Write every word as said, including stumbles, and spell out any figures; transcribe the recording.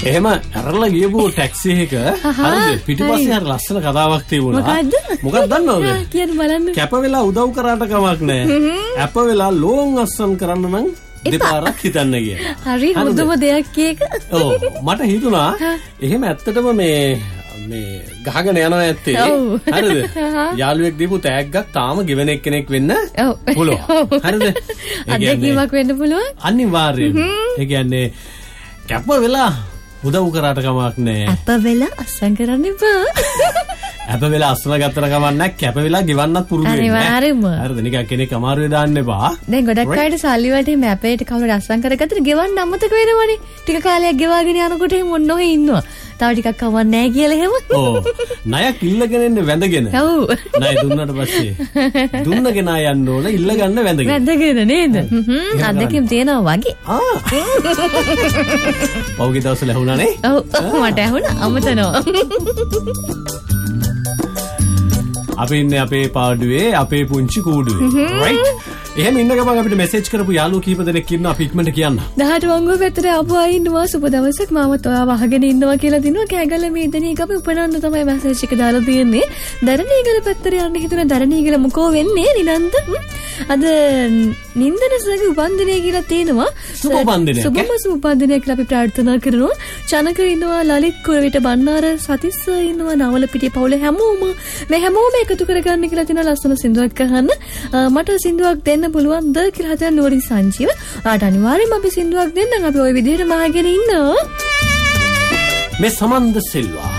එහෙම අරලා ගියපු ටැක්සි එක හරිද පිටිපස්සේ හරි ලස්සන කතාවක් තිබුණා. මොකක්ද දන්නවද? කියන්න බලන්න. කැප වෙලා උදව් කරාට කමක් නැහැ. අප වෙලා ලෝන් අස්සම් කරන්න නම් දෙපාරක් හිතන්න කියලා. හරි හොඳම දෙයක් ඒක. ඔව් මට හිතුණා එහෙම ඇත්තටම මේ මේ ගහගෙන යනවා ඇත්තේ. හරිද? යාළුවෙක් දීපු තෑග්ගක් තාම ගෙවන එක්කෙනෙක් වෙන්න පුළුවන්. හරිද? අත්දැකීමක් වෙන්න පුළුවන්. අනිවාර්යයෙන්. ඒ කියන්නේ කැප වෙලා උදව් කරාට කමක් නැහැ. අප වෙලා අස්සම් කරන්න එපා. අප වෙලා අස්සන ගත්තට කමක් නැහැ. කැප වෙලා ගෙවන්නත් පුරුදු වෙන්න. අනිවාර්යයෙන්ම. හරිද? නිකන් කෙනෙක් අමාරුවේ දාන්න එපා. දැන් ගොඩක් අයට සල්ලි වලට මේ අපේට කවුරු අස්සම් කරගත්තට ගෙවන්න අමතක වෙනවනේ. ටික කාලයක් ගෙවාගෙන යනකොට එහෙම ඔන්න ඔහෙ ඉන්නවා. තව ටිකක් කවන්නේ නැහැ කියලා එහෙම. ඔව්. ණයක් ඉල්ලගෙන එන්නේ වැඳගෙන. ඔව්. ණය දුන්නාට පස්සේ දුන්න කෙනා යන්න ඕන ඉල්ල ගන්න වැඳගෙන. වැඳගෙන නේද? හ්ම්. අද්දකින් තියෙනවා වගේ. ආ. පෞගේ දවස් ලැබුණා නේ? ඔව්. මට ඇහුණා අමතනවා. අපි ඉන්නේ අපේ පාඩුවේ අපේ පුංචි කූඩුවේ. රයිට්? එහෙම ඉන්න ගමන් අපිට මෙසේජ් කරපු යාළුවෝ කීප දෙනෙක් ඉන්නවා අපි ඉක්මනට කියන්න. දහට වංගුව පැත්තට ආපු අය ඉන්නවා සුබ දවසක් මාමත් ඔයාව අහගෙන ඉන්නවා කියලා දිනුවා කෑගල මේ දෙනීක අපි උපනන්න තමයි මෙසේජ් එක දාලා තියෙන්නේ. දරණීගල පැත්තට යන්න හිතුණා දරණීගල මොකෝ වෙන්නේ නිනන්ද? අද නින්දනසගේ උපන්දිනය කියලා තියෙනවා. සුබ උපන්දිනයක්. සුබම සුබ උපන්දිනයක් කියලා අපි ප්‍රාර්ථනා කරනවා. චනක ඉන්නවා ලලිත් කුරවිට බණ්ණාර සතිස්ස ඉන්නවා නවලපිටිය පවුලේ හැමෝම මේ හැමෝම එකතු කරගන්න කියලා තියෙන ලස්සන සින්දුවක් අහන්න. මට සින්දුවක් දෙන්න පුළුවන්ද කියලා හිතන නෝරි සංජීව. ආට අනිවාර්යයෙන්ම අපි සින්දුවක් දෙන්නම්. අපි ওই විදිහට මහගෙන ඉන්නවා. මේ සමන්ද සිල්වා